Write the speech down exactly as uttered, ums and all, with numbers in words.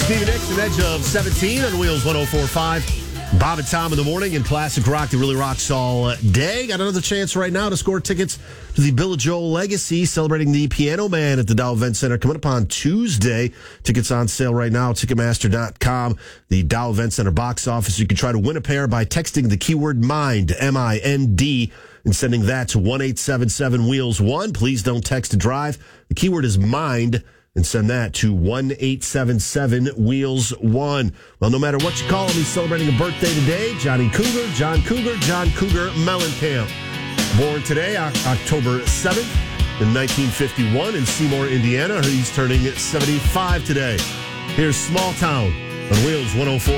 Stevie Nicks, an edge of seventeen on Wheels one oh four point five. Bob and Tom in the morning in classic rock that really rocks all day. Got another chance right now to score tickets to the Bill Joel Legacy, celebrating the Piano Man at the Dow Event Center coming up on Tuesday. Tickets on sale right now, Ticketmaster dot com. The Dow Event Center box office. You can try to win a pair by texting the keyword MIND, M I N D, and sending that to one eight seven seven wheels one. Please don't text to drive. The keyword is MIND. And send that to one eight seven seven wheels one. Well, no matter what you call him, he's celebrating a birthday today. Johnny Cougar, John Cougar, John Cougar Mellencamp. Born today, October seventh, in nineteen fifty-one in Seymour, Indiana. He's turning seventy-five today. Here's Small Town on Wheels one oh four.